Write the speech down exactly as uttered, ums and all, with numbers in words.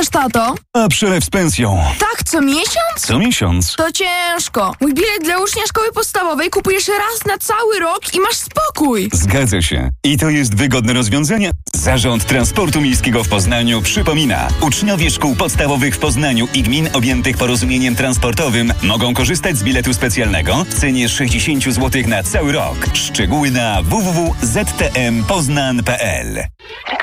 chcesz, tato? A przelew z pensją. Tak, co miesiąc? Co miesiąc. To ciężko. Mój bilet dla ucznia szkoły podstawowej kupujesz raz na cały rok i masz spokój. Zgadza się. I to jest wygodne rozwiązanie. Zarząd Transportu Miejskiego w Poznaniu przypomina. Uczniowie szkół podstawowych w Poznaniu i gmin objętych porozumieniem transportowym mogą korzystać z biletu specjalnego w cenie sześćdziesiąt złotych na cały rok. Szczegóły na w w w kropka z t m poznan kropka p l.